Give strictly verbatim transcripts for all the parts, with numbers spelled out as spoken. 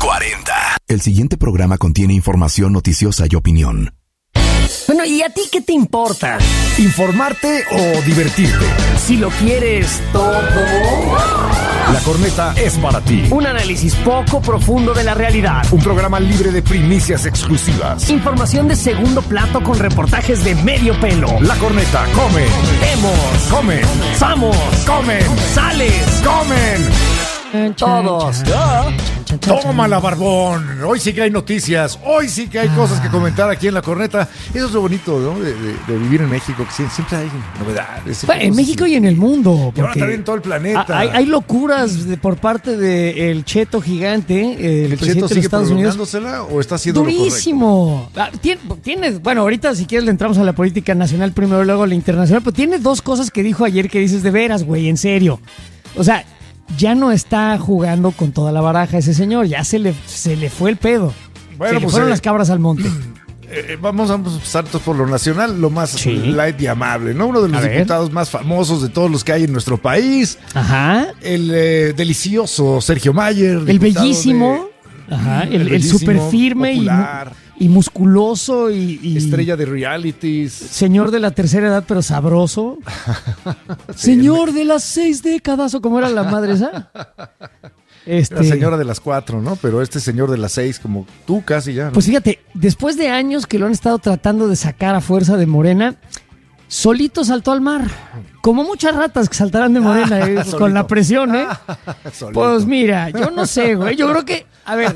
cuarenta. El siguiente programa contiene información noticiosa y opinión. Bueno, ¿y a ti qué te importa? ¿Informarte o divertirte? Si lo quieres todo. La Corneta es para ti. Un análisis poco profundo de la realidad. Un programa libre de primicias exclusivas. Información de segundo plato con reportajes de medio pelo. La Corneta come. Vemos. Comen. Vamos. Comen. Sales. Comen. Todos. Tómala, barbón. Hoy sí que hay noticias. Hoy sí que hay cosas que comentar aquí en La Corneta. Eso es lo bonito, ¿no? De, de, de vivir en México, que siempre hay novedades. Siempre Bueno, en México y en el mundo. Y ahora también en todo el planeta. Hay, hay locuras de, por parte del Cheto gigante, el, ¿El presidente Cheto de sigue Estados Unidos. o está haciendo durísimo? Ah, tiene, tiene, bueno, ahorita si quieres le entramos a la política nacional primero, luego a la internacional, pero tiene dos cosas que dijo ayer que dices de veras, güey, en serio. O sea, ya no está jugando con toda la baraja ese señor, ya se le, se le fue el pedo. Bueno, se le pues fueron eh, las cabras al monte. Eh, vamos a empezar por lo nacional, lo más sí. light y amable, ¿no? Uno de los a diputados ver. más famosos de todos los que hay en nuestro país. Ajá. El eh, delicioso Sergio Mayer. El bellísimo. De, Ajá. El, el, el super firme y, y musculoso y, y... estrella de realities. Señor de la tercera edad, pero sabroso. Sí, señor de las seis décadas, o como era la madre esa. Este... La señora de las cuatro, ¿no? Pero este señor de las seis, como tú casi ya, ¿no? Pues fíjate, después de años que lo han estado tratando de sacar a fuerza de Morena, solito saltó al mar. Como muchas ratas que saltarán de Morena, ah, eh, con la presión, ¿eh? Pues mira, yo no sé, güey. Yo creo que, a ver,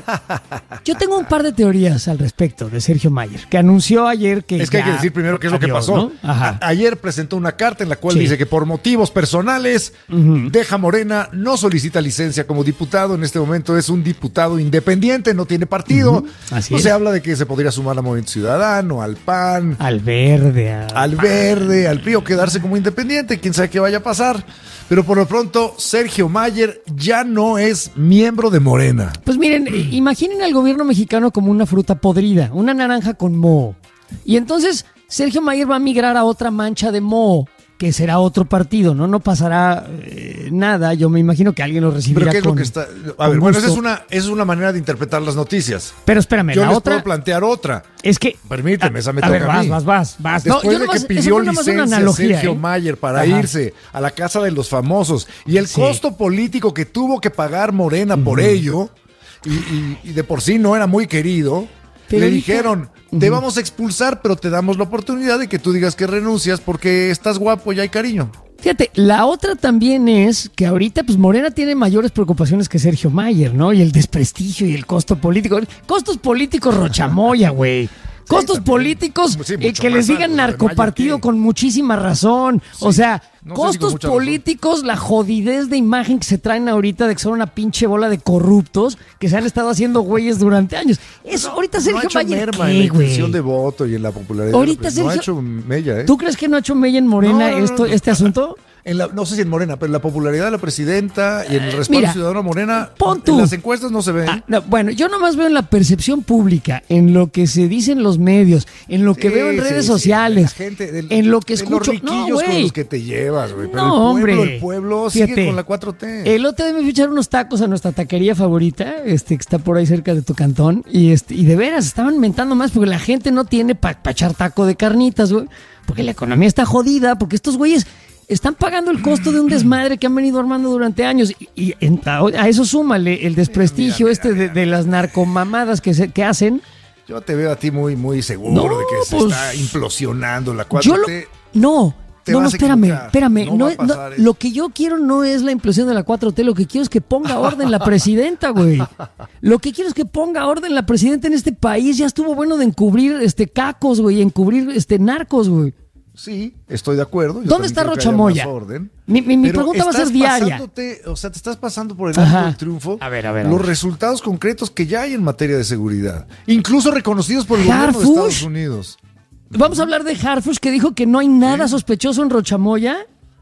yo tengo un par de teorías al respecto de Sergio Mayer, que anunció ayer que Es que ya... hay que decir primero qué es lo que pasó. ¿No? Ajá. A- ayer presentó una carta en la cual sí. dice que por motivos personales uh-huh. deja Morena, no solicita licencia como diputado. En este momento es un diputado independiente, no tiene partido. Uh-huh. Así no es. se habla de que se podría sumar a Movimiento Ciudadano, al P A N, al Verde, al, al Verde, al P R I, o quedarse como independiente. Quién sabe qué vaya a pasar. Pero por lo pronto, Sergio Mayer ya no es miembro de Morena. Pues miren, imaginen al gobierno mexicano como una fruta podrida, una naranja con moho. Y entonces Sergio Mayer va a migrar a otra mancha de moho, que será otro partido, ¿no? No pasará eh, nada. Yo me imagino que alguien lo recibirá. ¿Pero qué es con, lo que está? A ver, bueno, esa es una, esa es una manera de interpretar las noticias. Pero espérame, yo la les otra... puedo plantear otra. Es que... Permíteme, esa me a toca ver, a vas, mí. vas, vas, vas. Después no, yo de nomás, que pidió licencia analogía, Sergio ¿eh? Mayer para Ajá. irse a la casa de los famosos y el sí. costo político que tuvo que pagar Morena uh-huh. por ello, y, y, y de por sí no era muy querido, pero le dijeron... Te vamos a expulsar, pero te damos la oportunidad de que tú digas que renuncias porque estás guapo y hay cariño. Fíjate, la otra también es que ahorita pues Morena tiene mayores preocupaciones que Sergio Mayer, ¿no? Y el desprestigio y el costo político. Costos políticos Rochamoya, güey. Costos sí, políticos sí, eh, que les digan narcopartido con muchísima razón. Sí, o sea, no costos si políticos, razón. La jodidez de imagen que se traen ahorita de que son una pinche bola de corruptos que se han estado haciendo güeyes durante años. Eso, no, ahorita Sergio no ha hecho Mayer, merma en la intención de voto y en la popularidad. Ahorita Sergio, no ha hecho mella, ¿eh? ¿Tú crees que no ha hecho mella en Morena no, no, esto, no, este asunto? En la, no sé si en Morena, pero en la popularidad de la presidenta y en el respaldo Mira, ciudadano Morena, pon tú. En las encuestas no se ve. Ah, no, bueno, yo nomás veo en la percepción pública, en lo que se dice en los medios, en lo que sí, veo en redes sí, sociales, sí, gente del, en lo que escucho. Los riquillos no, con los que te llevas, güey. Pero no, el pueblo, hombre. el pueblo Fíjate, sigue con la cuatro T. El otro día me fui a echar unos tacos a nuestra taquería favorita, este que está por ahí cerca de tu cantón, y este y de veras estaban mentando más porque la gente no tiene para pa echar taco de carnitas, güey, porque la economía está jodida, porque estos güeyes están pagando el costo de un desmadre que han venido armando durante años. Y, y en, a, a eso súmale el desprestigio mira, mira, este mira, de, de las narcomamadas que, se, que hacen. Yo te veo a ti muy, muy seguro no, de que se pues, está implosionando la cuatro T. Lo, no, no, no, espérame, espérame. No no, no, lo que yo quiero no es la implosión de la cuatro T, lo que quiero es que ponga orden la presidenta, güey. Lo que quiero es que ponga orden la presidenta en este país. Ya estuvo bueno de encubrir este cacos, güey, encubrir este narcos, güey. Sí, estoy de acuerdo. Yo ¿Dónde está Rochamoya? Mi, mi, mi pregunta va a ser diaria. O sea, te estás pasando por el arco del triunfo a ver, a ver, a los ver. resultados concretos que ya hay en materia de seguridad, incluso reconocidos por el Harfush. gobierno de Estados Unidos. Vamos a hablar de Harfush, que dijo que no hay nada ¿Eh? sospechoso en Rochamoya.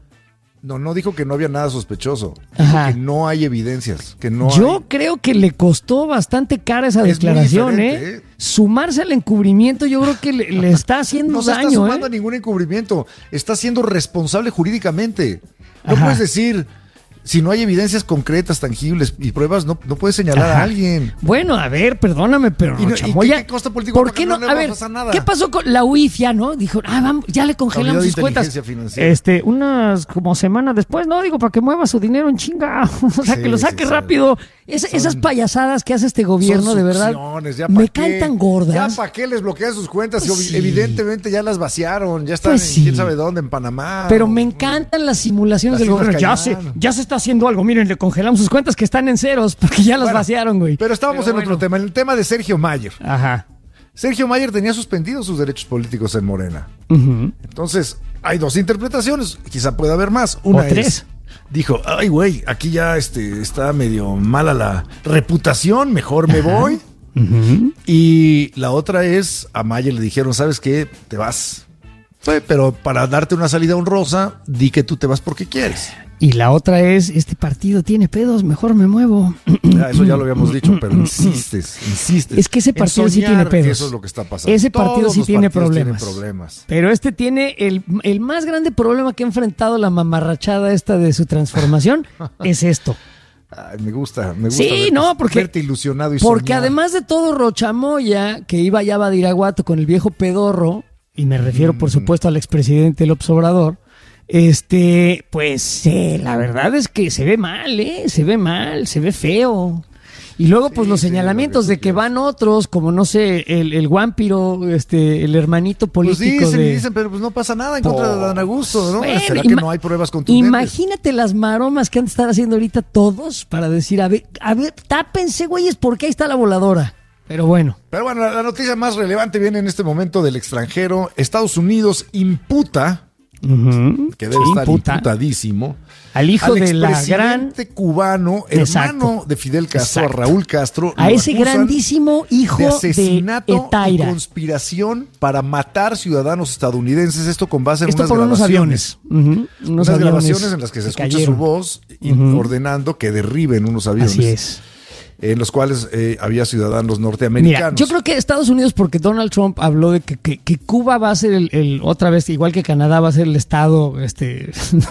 No, no dijo que no había nada sospechoso. Dijo Ajá. que no hay evidencias. Que no Yo hay... creo que le costó bastante cara esa es declaración, ¿eh? ¿eh? Sumarse al encubrimiento, yo creo que le, le está haciendo no daño. No se está sumando ¿eh? a ningún encubrimiento. Está siendo responsable jurídicamente. No Ajá. puedes decir, Si no hay evidencias concretas, tangibles y pruebas, no, no puedes señalar Ajá. a alguien. Bueno, a ver, perdóname, pero ¿Y, no, Chamoya, ¿y qué, qué costo político? ¿por qué no? no A va ver, a pasar nada. ¿qué pasó con la U I F? Ya, ¿no? Dijo, ah, vamos, ya le congelamos sus cuentas. Financiera. Este, unas como semana después, no, digo, para que mueva su dinero en chinga. O sea, Sí, que lo saque sí, rápido. Es, Son- esas payasadas que hace este gobierno, Son de verdad, succiones, ya me pa' caen qué. tan gordas. Ya para qué les bloquean sus cuentas. Pues Si sí. Evidentemente ya las vaciaron. Ya están Pues en sí. quién sabe dónde, en Panamá. Pero o- me encantan las simulaciones Las del gobierno. Islas Ya se, Caimán. ya se está haciendo algo. Miren, le congelamos sus cuentas que están en ceros porque ya las Bueno, vaciaron, güey. Pero estábamos Pero en otro tema, en el tema de Sergio Mayer. Ajá. Sergio Mayer tenía suspendidos sus derechos políticos en Morena. Ujú. Entonces, hay dos interpretaciones, quizá pueda haber más. Una O tres. es, dijo, ay güey, aquí ya este, está medio mala la reputación, mejor me voy. Ujú. Y la otra es, a Mayer le dijeron, ¿sabes qué? Te vas. Fue, pero para darte una salida honrosa, di que tú te vas porque quieres. Y la otra es, este partido tiene pedos, mejor me muevo. Ya, eso ya lo habíamos dicho, pero insistes, insistes. Es que ese en partido sí soñar tiene pedos. que eso es lo que está pasando. Ese partido Todos sí los tiene partidos problemas. tienen problemas. Pero este tiene el, el más grande problema que ha enfrentado la mamarrachada esta de su transformación, es esto. Ay, me gusta, me gusta Sí, verte, no, porque- verte ilusionado y Porque soñar. además de todo, Rochamoya, que iba ya a Badiraguato con el viejo pedorro, y me refiero, por supuesto, al expresidente López Obrador, este, pues eh, la verdad es que se ve mal, ¿eh? Se ve mal, se ve feo. Y luego, pues, Sí, los sí, señalamientos lo que de tú que quieras. van otros, como no sé, el, el Guampiro, este, el hermanito Pues político dicen de... y dicen, pero pues no pasa nada en contra de Dan Augusto, ¿no? Bueno, ¿Será que ima- no hay pruebas contundentes? Imagínate las maromas que han de estar haciendo ahorita todos para decir, a ver, a ver, tápense, güeyes, porque ahí está la voladora. Pero bueno. Pero bueno, la, la noticia más relevante viene en este momento del extranjero. Estados Unidos imputa, que debe Sí, estar imputa. imputadísimo, Al hijo al de la gran... expresidente cubano, Exacto. hermano de Fidel Castro, Exacto. a Raúl Castro, A lo ese acusan grandísimo hijo de de asesinato y Etaira. conspiración para matar ciudadanos estadounidenses. Esto con base en Esto unas por unos grabaciones. aviones. Ujú, Unos Unas aviones grabaciones en las que se escucha cayeron. su voz y Ujú. ordenando que derriben unos aviones. Así es. En los cuales eh, había ciudadanos Mira, norteamericanos. yo creo que Estados Unidos, porque Donald Trump habló de que, que- que Cuba va a ser el, el- otra vez, igual que Canadá, va a ser el estado este,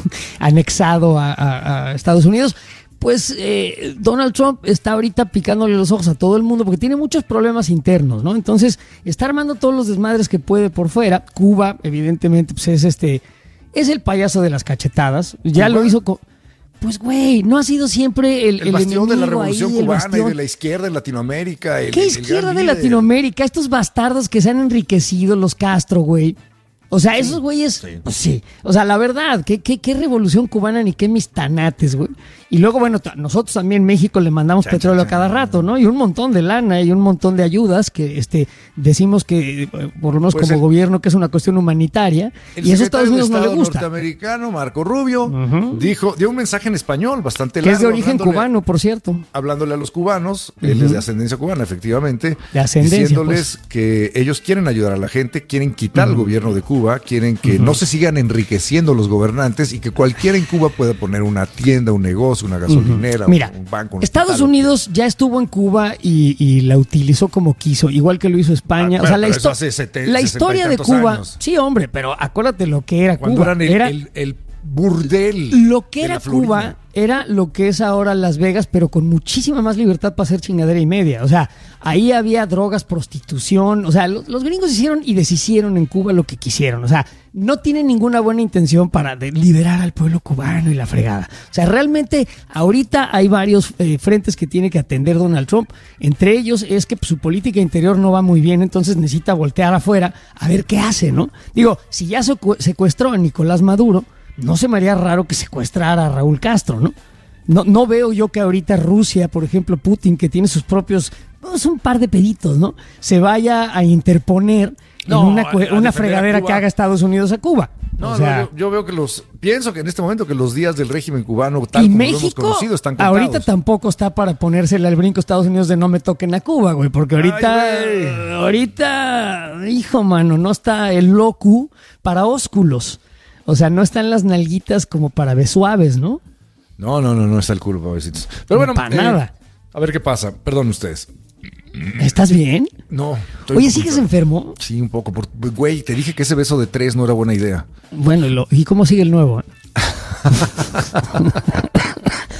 anexado a, a- a Estados Unidos, pues eh, Donald Trump está ahorita picándole los ojos a todo el mundo porque tiene muchos problemas internos, ¿no? Entonces, está armando todos los desmadres que puede por fuera. Cuba, evidentemente, pues es este, es el payaso de las cachetadas. Ya ¿Cuba? lo hizo con... Pues, güey, no ha sido siempre el, el, el bastión de la enemigo revolución ahí, el cubana y bastión. de la izquierda en Latinoamérica. El, ¿Qué el izquierda gran de líder. Latinoamérica? Estos bastardos que se han enriquecido, los Castro, güey. O sea, esos güeyes, sí. pues sí. O sea, la verdad, ¿qué, qué, qué revolución cubana ni qué mis tanates, güey? Y luego, bueno, t- nosotros también en México le mandamos Chan, petróleo chan, a cada chan. rato, ¿no? Y un montón de lana y un montón de ayudas que este decimos que, eh, por lo menos Pues como el- gobierno, que es una cuestión humanitaria. El Y eso a Estados secretario de Unidos no le Estado gusta. norteamericano, Marco Rubio, Ujú. dijo, dio un mensaje en español bastante Que largo. es de origen hablándole- cubano, por cierto. Hablándole a los cubanos, él Ujú. es de ascendencia cubana, efectivamente. De ascendencia, pues. Diciéndoles que ellos quieren ayudar a la gente, quieren quitar al gobierno de Cuba, quieren que no se sigan enriqueciendo los gobernantes y que cualquiera en Cuba pueda poner una tienda, un negocio, una gasolinera, Mira, un banco. un Estados hospital. Unidos ya estuvo en Cuba y, y la utilizó como quiso, igual que lo hizo España. Ah, o sea, pero- la, pero eso histo- hace sete- la sesenta y historia de tantos Cuba, años. sí, hombre, pero acuérdate lo que era Cuando Cuba. eran el, era, el- el burdel. lo que de era la Florida. Cuba era lo que es ahora Las Vegas, pero con muchísima más libertad para hacer chingadera y media. O sea, ahí había drogas, prostitución. O sea, los, los gringos hicieron y deshicieron en Cuba lo que quisieron. O sea, no tienen ninguna buena intención para de- liberar al pueblo cubano y la fregada. O sea, realmente ahorita hay varios eh, frentes que tiene que atender Donald Trump. Entre ellos es que pues, su política interior no va muy bien, entonces necesita voltear afuera a ver qué hace, ¿no? Digo, si ya secu- secuestró a Nicolás Maduro, no se me haría raro que secuestrara a Raúl Castro, ¿no? No, no veo yo que ahorita Rusia, por ejemplo, Putin, que tiene sus propios, pues un par de peditos, ¿no? Se vaya a interponer No, en una, a- cue- a una defender a fregadera Cuba. que haga Estados Unidos a Cuba. No, o no, sea, yo, yo veo que los. Pienso que en este momento que los días del régimen cubano, tal y como lo hemos México conocido, están contados. ahorita tampoco está para ponérsele al brinco a Estados Unidos de no me toquen a Cuba, güey, porque ahorita, Ay, güey. ahorita, hijo mano, no está el locu para ósculos. O sea, no están las nalguitas como para besuaves, ¿no? No, no, no, no está el culo, pobrecitos. Pero bueno, Pa' eh, nada. a ver qué pasa. Perdón ustedes. ¿Estás bien? No. estoy Oye, un ¿sigues poquito- enfermo? Sí, un poco. Por- Güey, te dije que ese beso de tres no era buena idea. Bueno, ¿y, lo- ¿y cómo sigue el nuevo?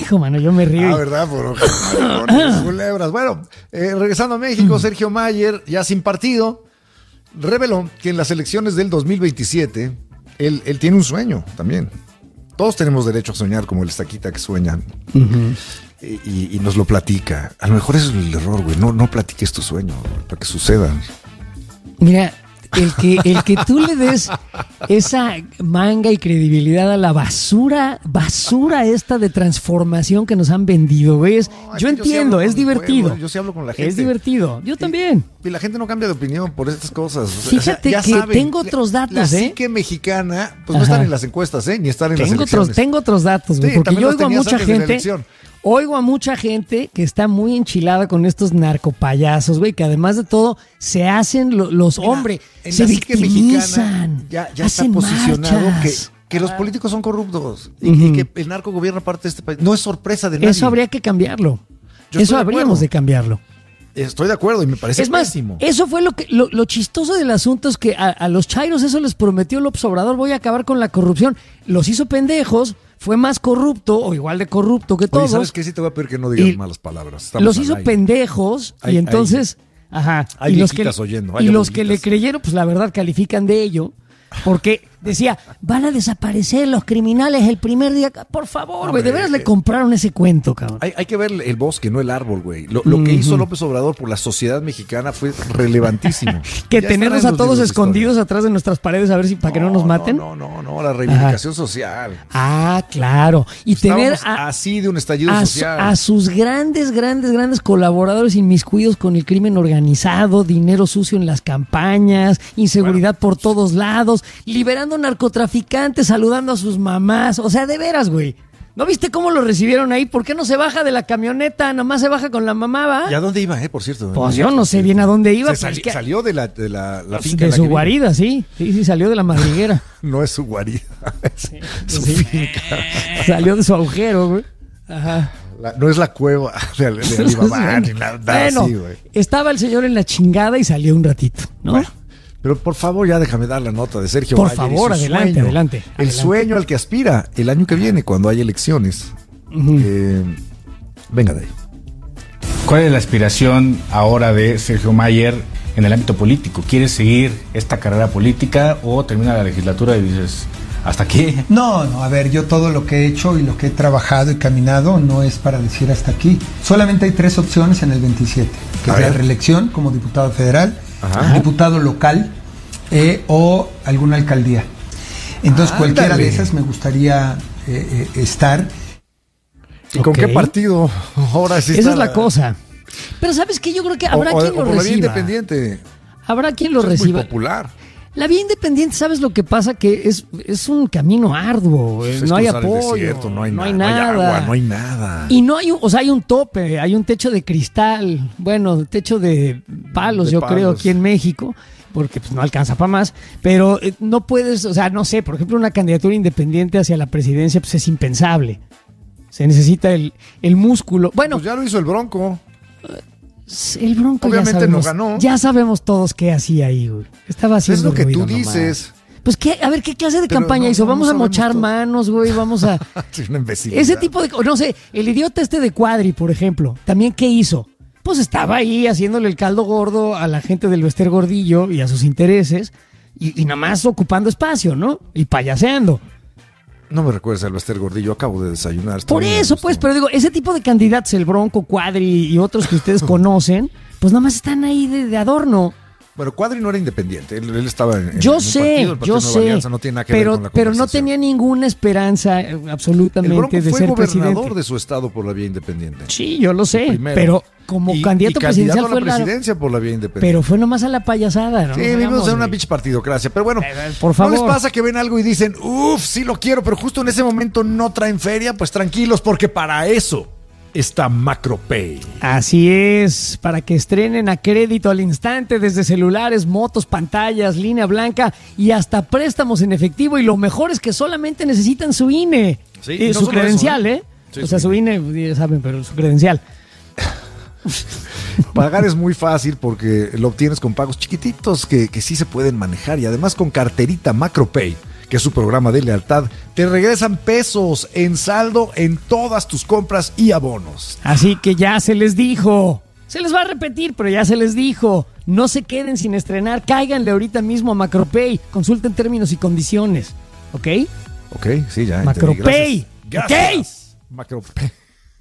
Hijo, mano, yo me río. Ah, ¿verdad? Por con culebras. Bueno, eh, regresando a México, Sergio Mayer, ya sin partido, reveló que en las elecciones del dos mil veintisiete, él, él tiene un sueño también. Todos tenemos derecho a soñar como el estaquita que sueñan. Uh-huh. y, y nos lo platica. A lo mejor eso es el error, güey. No, no platiques tu sueño para que sucedan. Mira, el que, el que tú le des esa manga y credibilidad a la basura, basura esta de transformación que nos han vendido, güey. Es, no, yo entiendo, yo sí es divertido. Pueblo, yo sí hablo con la gente. Es divertido. Yo también. Y, y la gente no cambia de opinión por estas cosas. Fíjate o sea, que saben, tengo otros datos, la, la ¿eh? La psique mexicana, pues no están en las encuestas, ¿eh? Ni están en tengo las elecciones. Otros, tengo otros datos, güey. Sí, porque yo oigo a mucha gente... Oigo a mucha gente que está muy enchilada con estos narcopayasos, güey, que además de todo se hacen lo, los hombres, se victimizan, ya, ya está posicionado que, que los políticos son corruptos y, uh-huh. y que el narco gobierna parte de este país. No es sorpresa de nadie. Eso habría que cambiarlo. Yo Eso habríamos de, de cambiarlo. Estoy de acuerdo y me parece es más, pésimo. Eso fue lo que lo, lo chistoso del asunto es que a, a los chairos eso les prometió López Obrador, voy a acabar con la corrupción. Los hizo pendejos. Fue más corrupto o igual de corrupto que todos. Oye, ¿sabes qué? Sí te voy a pedir que no digas y malas palabras. Estamos los hizo pendejos hay, y entonces... Hay, ajá. Hay y los que, oyendo. Hay y los que le creyeron, pues la verdad califican de ello. Porque decía, van a desaparecer los criminales el primer día. Por favor, güey, de veras eh, le compraron ese cuento, cabrón. Hay, hay que ver el bosque, no el árbol, güey. Lo, lo uh-huh. que hizo López Obrador por la sociedad mexicana fue relevantísimo. Que ya tenernos a todos escondidos atrás de nuestras paredes a ver si para no, que no nos maten. No, no, no, no, la reivindicación Ajá. social. Ah, claro. Y Estábamos tener a, así de un estallido a, social. A sus grandes, grandes, grandes colaboradores inmiscuidos con el crimen organizado, dinero sucio en las campañas, inseguridad bueno, por todos lados, liberando narcotraficantes, saludando a sus mamás. O sea, de veras, güey. ¿No viste cómo lo recibieron ahí? ¿Por qué no se baja de la camioneta? Nomás se baja con la mamá, ¿va? ¿Y a dónde iba, eh, por cierto? Pues yo no sé bien a dónde iba. Se sali- que... Salió de la, de la, la finca. De la su guarida, sí. Sí, sí, salió de la madriguera. No es su guarida, es sí, su sí. finca. Salió de su agujero, güey. Ajá. La, no es la cueva de, de Alibaba, ni nada, nada bueno, así, güey. Estaba el señor en la chingada y salió un ratito, ¿no? Bueno. Pero por favor, ya déjame dar la nota de Sergio Por Mayer favor, adelante, sueño, adelante. El adelante. sueño al que aspira el año que viene, cuando hay elecciones. Uh-huh. Eh, venga de ahí. ¿Cuál es la aspiración ahora de Sergio Mayer en el ámbito político? ¿Quieres seguir esta carrera política o termina la legislatura y dices, ¿hasta aquí? No, no, a ver, yo todo lo que he hecho y lo que he trabajado y caminado no es para decir hasta aquí. Solamente hay tres opciones en el veintisiete, que a es ver. la reelección como diputado federal, Ajá. diputado local eh, o alguna alcaldía. Entonces, ah, cualquiera dale. de esas me gustaría eh, eh, estar. ¿Y con okay. qué partido ahora sí Esa es la, la cosa. Pero ¿sabes qué? Yo creo que habrá o, quien o, lo o por reciba. La vía independiente. Habrá quien lo Eso reciba. Es muy popular. La vía independiente, ¿sabes lo que pasa? Que es, es un camino arduo. Pues no hay apoyo, desierto, no hay, no hay nada. No hay agua, no hay nada. Y no hay un, o sea, hay un tope, hay un techo de cristal, bueno, techo de palos, de yo palos. creo, aquí en México, porque pues no alcanza para más, pero eh, no puedes, o sea, no sé, por ejemplo, una candidatura independiente hacia la presidencia pues es impensable. Se necesita el, el músculo. Bueno, pues ya lo hizo el Bronco. El Bronco obviamente ya sabemos, no ganó. Ya sabemos todos qué hacía ahí, güey. Estaba haciendo es lo que ruido tú dices. Nomás. Pues qué, a ver qué clase de Pero campaña no, hizo. No, vamos no a mochar todo. manos, güey. Vamos a. Es una imbecilidad. Ese tipo de, no sé, el idiota este de Cuadri, por ejemplo, también qué hizo. Pues estaba ahí haciéndole el caldo gordo a la gente del Bester Gordillo y a sus intereses y, y nada más ocupando espacio, ¿no? Y payaseando. No me recuerdes al Bester Gordillo, acabo de desayunar. Por eso, pues, pero digo, ese tipo de candidatos, el Bronco, Cuadri y otros que ustedes conocen, pues nada más están ahí de, de adorno. Bueno, Cuadri no era independiente, él, él estaba en, yo en sé, un partido, el partido yo Nueva sé, Alianza, no tiene nada que pero, ver con la pero no tenía ninguna esperanza absolutamente el Bronco de fue ser gobernador presidente. de su estado por la vía independiente. Sí, yo lo sé, pero como y, candidato y presidencial candidato a la fue presidencia la... por la vía independiente. Pero fue nomás a la payasada, ¿no? Sí, vivimos en una pinche partidocracia, pero bueno, por favor. ¿No les pasa que ven algo y dicen, uff, sí lo quiero, pero justo en ese momento no traen feria? Pues tranquilos, porque para eso está MacroPay. Así es, para que estrenen a crédito al instante desde celulares, motos, pantallas, línea blanca y hasta préstamos en efectivo. Y lo mejor es que solamente necesitan su I N E, sí, y no su credencial, eso, ¿eh? ¿eh? Sí, o sea, su I N E, ya saben, pero su credencial. Pagar es muy fácil porque lo obtienes con pagos chiquititos que, que sí se pueden manejar y además con carterita MacroPay, que es su programa de lealtad, te regresan pesos en saldo en todas tus compras y abonos. Así que ya se les dijo. Se les va a repetir, pero ya se les dijo. No se queden sin estrenar. Cáiganle ahorita mismo a Macropay. Consulten términos y condiciones. ¿Ok? Ok, sí, ya. Macropay. Gracias. ¿Ok? Macropay.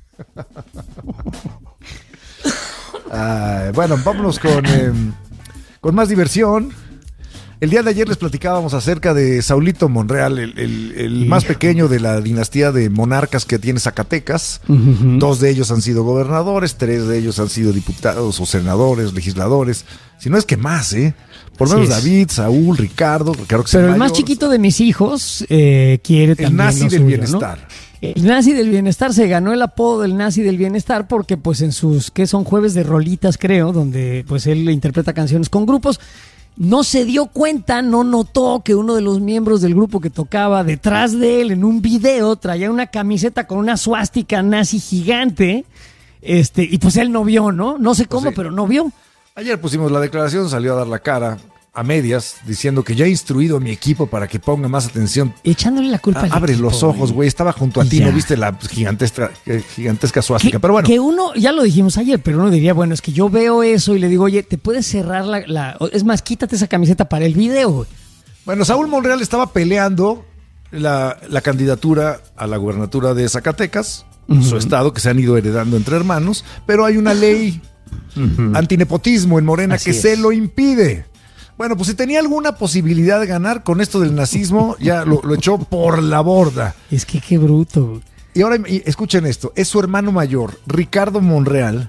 ah, bueno, vámonos con, eh, con más diversión. El día de ayer les platicábamos acerca de Saulito Monreal, el, el, el más pequeño de la dinastía de monarcas que tiene Zacatecas. Uh-huh. Dos de ellos han sido gobernadores, tres de ellos han sido diputados o senadores, legisladores. Si no es que más, ¿eh? Por lo menos David, Saúl, Ricardo. Claro que Pero el mayor. Más chiquito de mis hijos eh, quiere también el nazi lo del suyo, bienestar. ¿no? El nazi del bienestar se ganó el apodo del nazi del bienestar porque pues en sus, que son jueves de rolitas creo, donde pues él interpreta canciones con grupos, no se dio cuenta, no notó que uno de los miembros del grupo que tocaba detrás de él en un video traía una camiseta con una suástica nazi gigante, este, y pues él no vio, ¿no? No sé cómo, pues sí. Pero no vio. Ayer pusimos la declaración, salió a dar la cara a medias, diciendo que ya he instruido a mi equipo para que ponga más atención. Echándole la culpa ah, al Abre equipo, los ojos, güey, estaba junto a ti, ya. ¿No viste la gigantesca, gigantesca suástica? Que, pero bueno. Que uno, ya lo dijimos ayer, pero uno diría, bueno, es que yo veo eso y le digo, oye, ¿te puedes cerrar la... la es más, quítate esa camiseta para el video, güey. Bueno, Saúl Monreal estaba peleando la, la candidatura a la gubernatura de Zacatecas, uh-huh. Su estado, que se han ido heredando entre hermanos, pero hay una ley uh-huh. antinepotismo en Morena Así que es. se lo impide. Bueno, pues si tenía alguna posibilidad de ganar con esto del nazismo, ya lo, lo echó por la borda. Es que qué bruto. Y ahora, y escuchen esto, es su hermano mayor, Ricardo Monreal,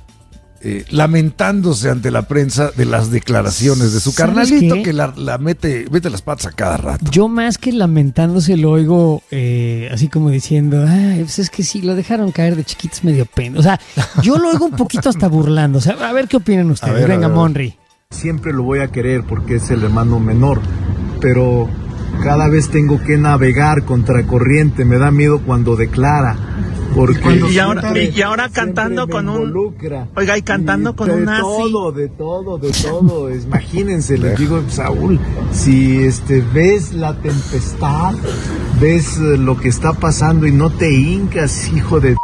eh, lamentándose ante la prensa de las declaraciones de su carnalito, qué? que la, la mete, mete las patas a cada rato. Yo más que lamentándose lo oigo eh, así como diciendo, ah, pues es que sí, lo dejaron caer de chiquitos medio pena. O sea, yo lo oigo un poquito hasta burlando. O sea, a ver qué opinan ustedes. Ver, Venga, Monri. Siempre lo voy a querer porque es el hermano menor, pero cada vez tengo que navegar contracorriente, me da miedo cuando declara. Porque y ahora, siempre, y ahora cantando con un oiga y cantando y con un nazi. De todo, de todo, de todo. Imagínense, les digo, Saúl, si este ves la tempestad, ves lo que está pasando y no te hincas, hijo de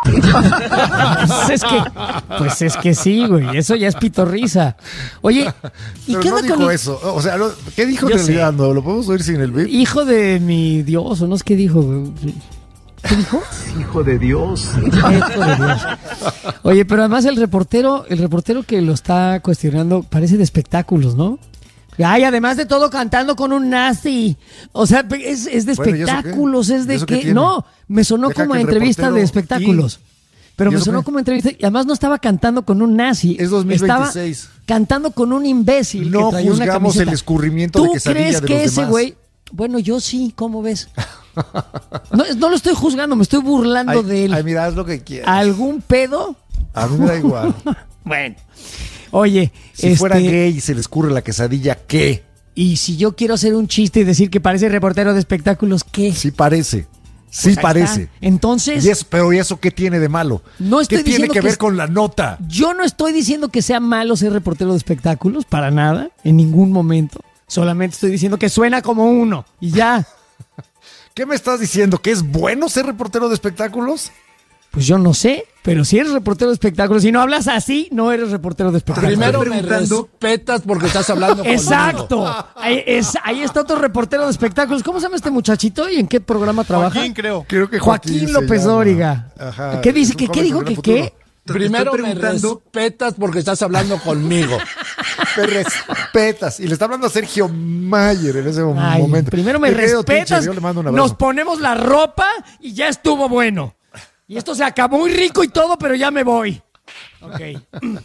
pues es que, pues es que sí, güey, eso ya es pitorriza. Oye, ¿y pero qué no onda dijo con eso? O sea, no, ¿qué dijo Yo en realidad? sé. ¿No lo podemos oír sin el beat? Hijo de mi Dios, o no es que dijo, güey. ¿Qué dijo? Hijo de Dios. Hijo de Dios. Oye, pero además el reportero, el reportero que lo está cuestionando parece de espectáculos, ¿no? Ay, además de todo cantando con un nazi. O sea, es, es de bueno, espectáculos, es de que... No, me sonó Deja como entrevista de espectáculos. ¿Y? Pero me sonó qué? como entrevista. Y además no estaba cantando con un nazi. Es dos mil veintiséis. Estaba cantando con un imbécil. No que juzgamos una el escurrimiento de quesadilla de los demás. ¿Tú crees que ese güey? Bueno, yo sí, ¿cómo ves? No, no lo estoy juzgando, me estoy burlando ay, de él. Ay, mira, haz lo que quieras. ¿Algún pedo? A mí me da igual. Bueno, oye. Si este... fuera gay y se le escurre la quesadilla, ¿qué? Y si yo quiero hacer un chiste y decir que parece reportero de espectáculos, ¿qué? Sí parece, sí pues parece. Está. Entonces... ¿Y eso, pero ¿y eso qué tiene de malo? No estoy ¿Qué tiene que, que ver es... con la nota? Yo no estoy diciendo que sea malo ser reportero de espectáculos, para nada, en ningún momento. Solamente estoy diciendo que suena como uno, y ya. ¿Qué me estás diciendo? ¿Que es bueno ser reportero de espectáculos? Pues yo no sé, pero si eres reportero de espectáculos y no hablas así, no eres reportero de espectáculos. Primero me respetas porque estás hablando conmigo. Exacto. Ahí, es, ahí está otro reportero de espectáculos. ¿Cómo se llama este muchachito y en qué programa trabaja? Joaquín, creo. Creo que Joaquín, Joaquín López Dóriga. Ajá. ¿Qué dice? ¿Qué, ¿qué dijo que qué? Primero me respetas porque estás hablando conmigo. Me respetas. Y le está hablando a Sergio Mayer en ese Ay, momento. Primero me respetas, teacher, yo le mando un nos ponemos la ropa y ya estuvo bueno. Y esto se acabó muy rico y todo, pero ya me voy. Ok. Bueno,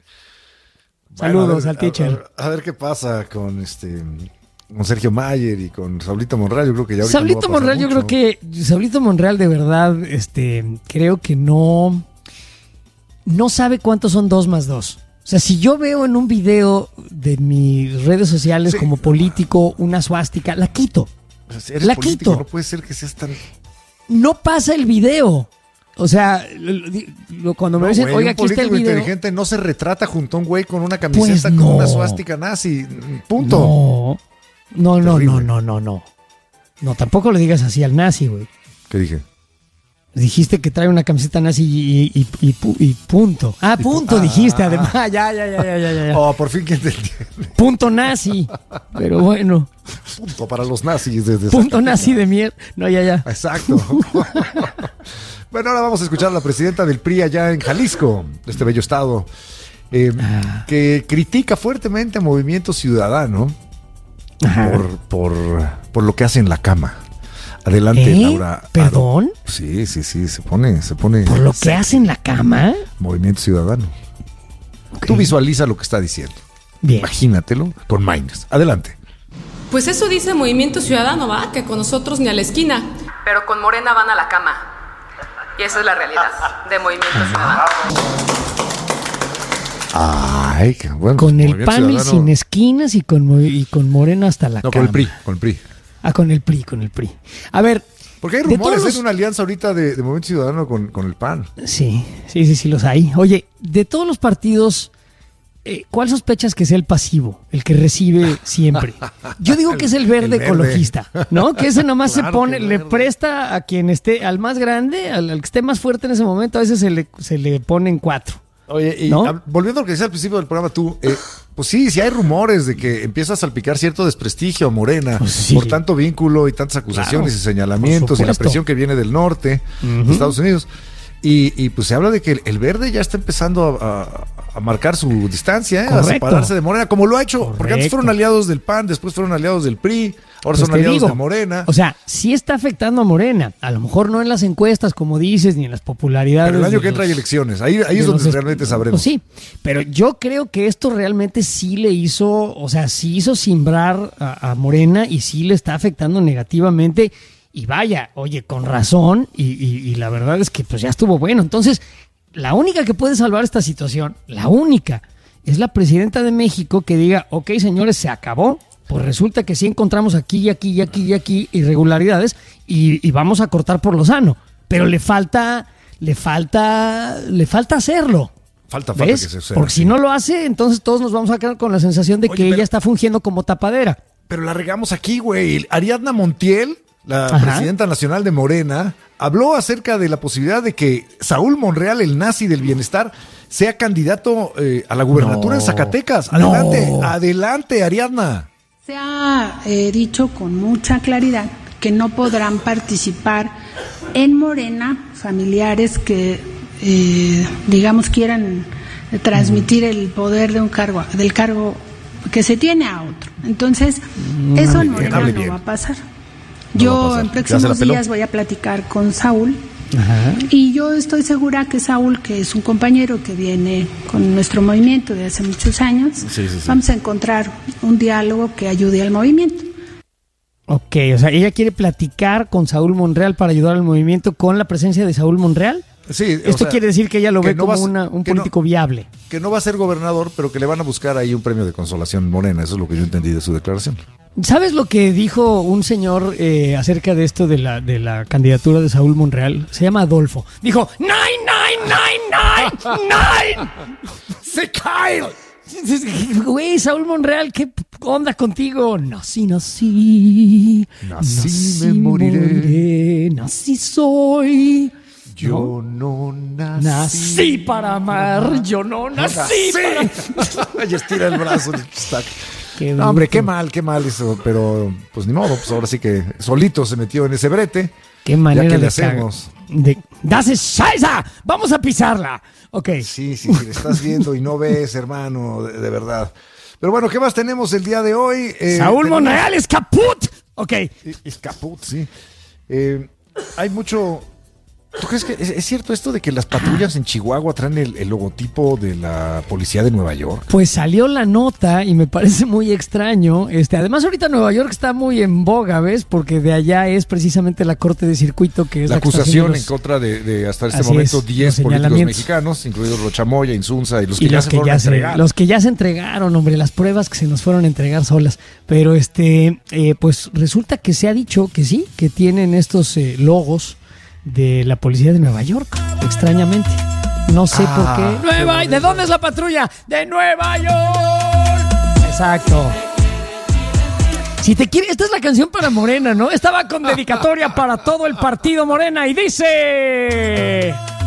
Saludos a ver, al teacher. A ver, a ver qué pasa con este... con Sergio Mayer y con Saulito Monreal. Yo creo que ya ahorita Saulito no va a Monreal, mucho. yo creo que Saulito Monreal de verdad, este, creo que no... no sabe cuántos son dos más dos. O sea, si yo veo en un video de mis redes sociales sí. como político una suástica, la quito. Eres la político, quito. No puede ser que seas tan... No pasa el video. O sea, lo, lo, cuando me no, dicen, güey, oiga, aquí está el video. Un inteligente no se retrata junto a un güey con una camiseta pues con no. una suástica nazi. Punto. No, no, no, no, no, no, no. No, tampoco le digas así al nazi, güey. ¿Qué dije? Dijiste que trae una camiseta nazi y, y, y, y, y punto. Ah, punto, ah, dijiste, además. Ya, ya, ya, ya, ya, ya. Oh, por fin que te entiende. Punto nazi. Pero bueno. Punto para los nazis. Desde punto nazi de mierda. No, ya, ya. Exacto. Bueno, ahora vamos a escuchar a la presidenta del P R I allá en Jalisco, de este bello estado, eh, ah. que critica fuertemente a Movimiento Ciudadano por, por, por lo que hace en la cama. Adelante, ¿Eh? Laura. ¿Perdón? Aro. Sí, sí, sí, se pone, se pone. ¿Por lo que hace en la cama? Movimiento Ciudadano. Okay. Tú visualiza lo que está diciendo. Bien. Imagínatelo con Miners. Adelante. Pues eso dice Movimiento Ciudadano, ¿va? Que con nosotros ni a la esquina. Pero con Morena van a la cama. Y esa es la realidad de Movimiento Ciudadano. Ay, qué bueno. Con el P A N y sin esquinas y con, y con Morena hasta la no, cama. No, con el P R I, con el P R I. Ah, con el P R I, con el P R I. A ver. Porque hay rumores de, los... de una alianza ahorita de, de Movimiento Ciudadano con, con el P A N. Sí, sí, sí, sí los hay. Oye, de todos los partidos, eh, ¿cuál sospechas que sea el pasivo? El que recibe siempre. Yo digo que es el verde, el verde. ecologista, ¿no? Que ese nomás claro, se pone, le presta a quien esté, al más grande, al, al que esté más fuerte en ese momento, a veces se le, se le ponen cuatro. Oye, y ¿no? a, volviendo a lo que decía al principio del programa tú, eh, pues sí, sí hay rumores de que empieza a salpicar cierto desprestigio a Morena pues sí. por tanto vínculo y tantas acusaciones claro, y señalamientos y la presión que viene del norte uh-huh. de Estados Unidos. Y, y pues se habla de que el, el verde ya está empezando a, a, a marcar su distancia, ¿eh? a separarse de Morena, como lo ha hecho, Correcto. porque antes fueron aliados del P A N, después fueron aliados del P R I, ahora pues son aliados digo, de Morena. O sea, sí está afectando a Morena, a lo mejor no en las encuestas, como dices, ni en las popularidades. Pero el año que entra hay elecciones, ahí, ahí es donde realmente sabremos. Pues sí, pero yo creo que esto realmente sí le hizo, o sea, sí hizo simbrar a, a Morena y sí le está afectando negativamente. Y vaya, oye, con razón, y, y, y la verdad es que pues ya estuvo bueno. Entonces, la única que puede salvar esta situación, la única, es la presidenta de México que diga, ok, señores, se acabó, pues resulta que sí encontramos aquí y aquí y aquí y aquí irregularidades y, y vamos a cortar por lo sano. Pero le falta, le falta, le falta hacerlo. Falta, falta ¿ves? que se sea. Porque si no lo hace, entonces todos nos vamos a quedar con la sensación de Oye, que pero, ella está fungiendo como tapadera. Pero la regamos aquí, güey. Ariadna Montiel, la Ajá. presidenta nacional de Morena, habló acerca de la posibilidad de que Saúl Monreal, el nazi del bienestar, sea candidato eh, a la gubernatura no. en Zacatecas. Adelante, no. adelante, Ariadna. Se ha eh, dicho con mucha claridad que no podrán participar en Morena familiares que, eh, digamos, quieran transmitir el poder de un cargo, del cargo que se tiene a otro. Entonces, mm, eso en Morena bien, no bien. va a pasar. No yo en próximos días voy a platicar con Saúl. Ajá. Y yo estoy segura que Saúl, que es un compañero que viene con nuestro movimiento de hace muchos años, sí, sí, sí. vamos a encontrar un diálogo que ayude al movimiento. Ok, o sea, ella quiere platicar con Saúl Monreal para ayudar al movimiento con la presencia de Saúl Monreal. Sí, Esto sea, quiere decir que ella lo ve no como a, una, un político no, viable. Que no va a ser gobernador, pero que le van a buscar ahí un premio de consolación Morena. Eso es lo que yo entendí de su declaración. ¿Sabes lo que dijo un señor eh, acerca de esto de la, de la candidatura de Saúl Monreal? Se llama Adolfo. Dijo, nine, nine, nine, nine, nine. Se cae. Güey, Saúl Monreal, ¿qué onda contigo? Nací, nací. Nací, nací me moriré. moriré. Nací soy. Yo no, no nací. Nací para amar. Yo no nací, nací. para... Y estira el brazo. No, hombre, qué mal, qué mal eso. Pero, pues ni modo, pues ahora sí que solito se metió en ese brete. Qué manera ya que de le hacemos. De, ¡Das es salsa! ¡Vamos a pisarla! Ok. Sí, sí, sí, le estás viendo y no ves, hermano, de, de verdad. Pero bueno, ¿qué más tenemos el día de hoy? Eh, Saúl tenemos... Monreal es caput. Ok. Es caput, sí. Eh, hay mucho... ¿Tú crees que es, es cierto esto de que las patrullas en Chihuahua traen el, el logotipo de la policía de Nueva York? Pues salió la nota y me parece muy extraño. Este, además ahorita Nueva York está muy en boga, ¿ves? Porque de allá es precisamente la corte de circuito que es la, la acusación los... en contra de, de hasta este Así momento diez políticos mexicanos, incluidos Rochamoya, Insunza y los que y ya los se que fueron ya a entregar. Se, los que ya se entregaron, hombre, las pruebas que se nos fueron a entregar solas. Pero este, eh, pues resulta que se ha dicho que sí, que tienen estos eh, logos de la policía de Nueva York, extrañamente. No sé ah, por qué. Nueva, ¿de dónde es la patrulla? ¡De Nueva York! Exacto. Si te quiere, esta es la canción para Morena, ¿no? Estaba con dedicatoria para todo el partido Morena y dice...